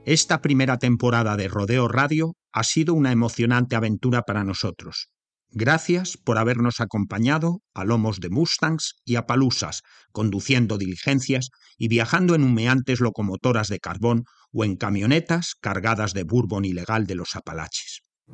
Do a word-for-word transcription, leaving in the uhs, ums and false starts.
Esta primera temporada de Rodeo Radio ha sido una emocionante aventura para nosotros. Gracias por habernos acompañado a lomos de Mustangs y Appaloosas, conduciendo diligencias y viajando en humeantes locomotoras de carbón o en camionetas cargadas de bourbon ilegal de los Apalaches.